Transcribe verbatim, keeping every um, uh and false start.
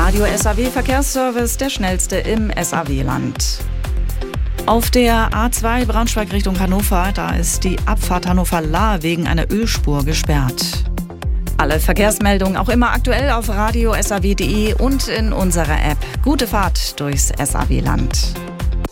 Radio S A W Verkehrsservice, der schnellste im S A W-Land. Auf der A zwei Braunschweig Richtung Hannover, da ist die Abfahrt Hannover-Lahr wegen einer Ölspur gesperrt. Alle Verkehrsmeldungen auch immer aktuell auf radio s a w punkt d e und in unserer App. Gute Fahrt durchs S A W-Land.